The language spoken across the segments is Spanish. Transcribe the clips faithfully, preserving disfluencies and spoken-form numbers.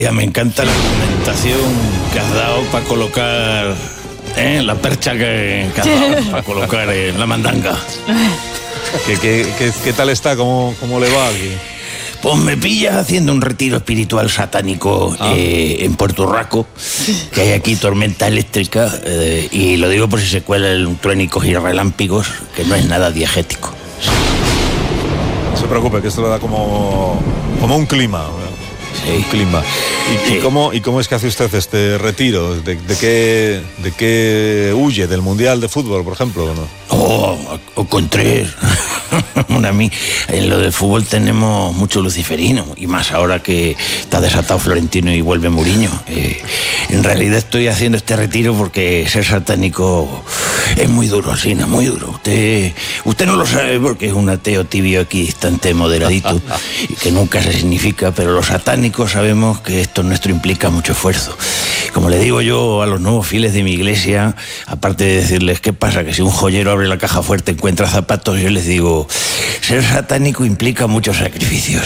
Ya me encanta la argumentación que has dado para colocar, ¿eh? La percha que, que has dado para colocar en la mandanga. ¿Qué, qué, qué, qué tal está? ¿Cómo, cómo le va aquí? Pues me pillas haciendo un retiro espiritual satánico ah. eh, en Puerto Rico, que hay aquí tormenta eléctrica, eh, y lo digo por si se cuelan truénicos y relámpagos, que no es nada diegético. No se preocupe, que esto le da como, como un clima. Sí. Un clima. ¿Y, sí. y, cómo, ¿Y cómo es que hace usted este retiro? ¿De, de, qué, de qué huye? ¿Del Mundial de Fútbol, por ejemplo? ¿O no? Oh, o con tres. Bueno, a mí en lo del fútbol tenemos mucho luciferino, y más ahora que está desatado Florentino y vuelve Mourinho. Eh, en realidad estoy haciendo este retiro porque ser satánico es muy duro, Sina, muy duro. Usted, usted no lo sabe porque es un ateo tibio, equidistante, moderadito, y que nunca se significa, pero los satánicos sabemos que esto nuestro implica mucho esfuerzo. Como le digo yo a los nuevos fieles de mi iglesia, aparte de decirles qué pasa, que si un joyero abre la caja fuerte encuentra zapatos, yo les digo, ser satánico implica muchos sacrificios.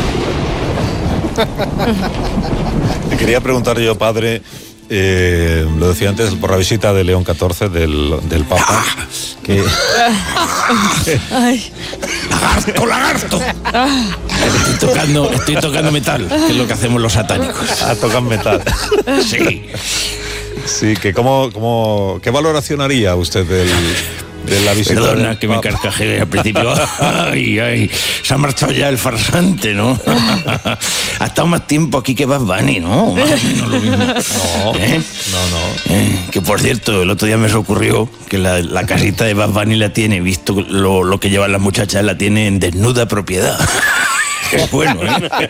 Le quería preguntar yo, padre, eh, lo decía antes, por la visita de León catorce, del, del Papa, ah. que... Ay. ¡Lagarto, lagarto! Ah. Estoy tocando, estoy tocando metal, que es lo que hacemos los satánicos. Ah, tocan metal. Sí. Sí, que cómo, cómo, ¿qué valoración haría usted del... de la visita? Perdona que me carcajé al principio. Ay, ay, se ha marchado ya el farsante, ¿no? Ha estado más tiempo aquí que Bad Bunny, ¿no? Más o menos lo mismo. No, ¿Eh? no, no. ¿Eh? Que por cierto, el otro día me se ocurrió que la, la casita de Bad Bunny la tiene, visto lo, lo que llevan las muchachas, la tiene en desnuda propiedad. Es bueno, ¿eh?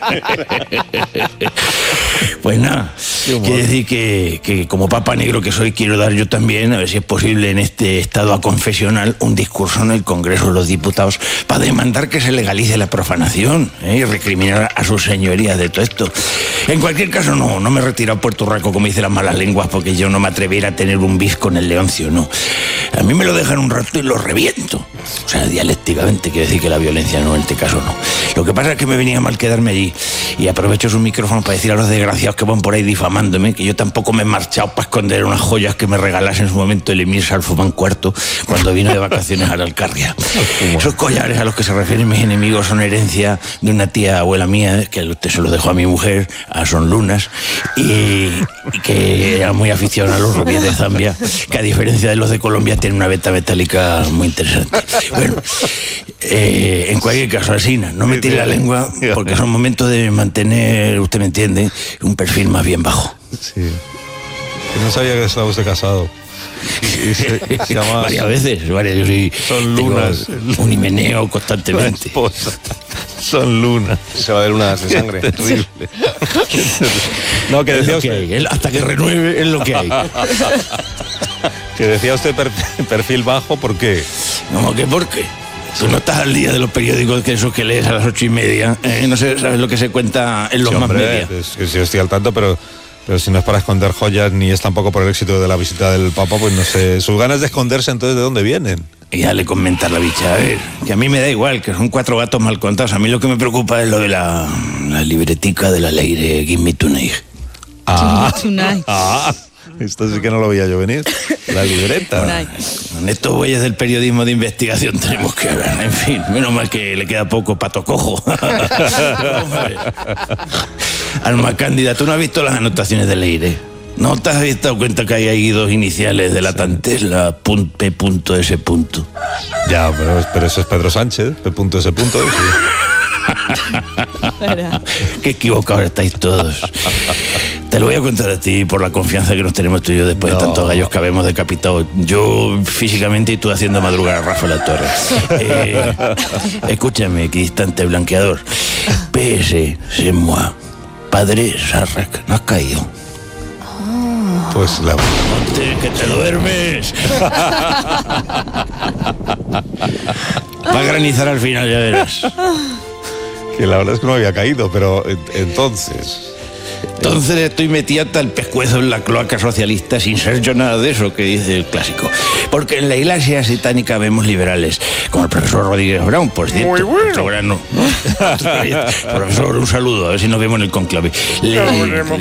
Pues nada, quiero decir que, que como Papa Negro que soy, quiero dar yo también, a ver si es posible en este estado aconfesional, un discurso en el Congreso de los Diputados para demandar que se legalice la profanación, ¿eh? Y recriminar a sus señorías de todo esto. En cualquier caso, no, no me retiro a Puerto Rico como dicen las malas lenguas, porque yo no me atreviera a tener un bis con el Leoncio, no. A mí me lo dejan un rato y lo reviento. O sea, dialécticamente, quiero decir que la violencia no, en este caso no. Lo que pasa es que me venía mal quedarme allí, y aprovecho su micrófono para decir a los desgraciados que van por ahí difamándome que yo tampoco me he marchado para esconder unas joyas que me regalase en su momento el emir Salfumán cuarto cuando vino de vacaciones a la Alcarria. Esos collares a los que se refieren mis enemigos son herencia de una tía abuela mía, que usted se los dejó a mi mujer, a Son Lunas, y, y que era muy aficionada a los rubíes de Zambia, que a diferencia de los de Colombia tiene una veta metálica muy interesante. Bueno, eh, en cualquier caso, Alsina, no me tire la lengua, porque son momentos de mantener, usted me entiende, un perfil más bien bajo. Sí. Que no sabía que estaba usted casado. Y se, se llama... Varias veces, varias. Yo sí, son lunas. Un himeneo constantemente. Son lunas. Se va a ver lunas de sangre. Terrible. No, que decía es lo usted. Que hay. Hasta que renueve es lo que hay. Que decía usted per, perfil bajo, ¿por qué? No, ¿qué por qué? Tú no estás al día de los periódicos que esos que lees a las ocho y media. ¿eh? No sé, sabes lo que se cuenta en los sí, más hombre, media. Es que sí estoy al tanto, pero, pero si no es para esconder joyas ni es tampoco por el éxito de la visita del Papa, pues no sé. Sus ganas de esconderse, entonces, ¿de dónde vienen? Y dale comentar la bicha, a ver, que a mí me da igual, que son cuatro gatos mal contados. A mí lo que me preocupa es lo de la, la libretica de la ley de Give Me Tonight. Ah, Give Me Tonight. Ah. Esto sí que no lo veía yo venir. La libreta. En estos bueyes del periodismo de investigación tenemos que hablar. En fin, menos mal que le queda poco pato cojo. Alma Cándida, ¿tú no has visto las anotaciones de Leire? ¿No te has dado cuenta que hay ahí dos iniciales de la tantela, P punto S punto? Ya, pero, pero eso es Pedro Sánchez, P punto S punto. Qué equivocados estáis todos. Te lo voy a contar a ti por la confianza que nos tenemos tú y yo después no. de tantos gallos que habemos decapitado. Yo físicamente y tú haciendo madrugar a Rafael La Torre. Eh, escúchame, equidistante blanqueador. P S, c'est moi. Padre Sarrac, no has caído. Pues la... Ponte, que te duermes. Va a granizar al final, ya verás. Que la verdad es que no había caído, pero entonces... Entonces estoy metido hasta el pescuezo en la cloaca socialista sin ser yo nada de eso que dice el clásico. Porque en la iglesia satánica vemos liberales, como el profesor Rodríguez Brown, por cierto. Muy bueno. Soberano. Profesor, un saludo, a ver si nos vemos en el conclave. Le,